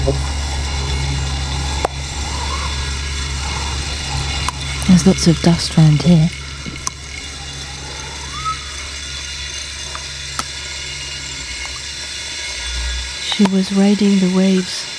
There's lots of dust around here. She was riding the waves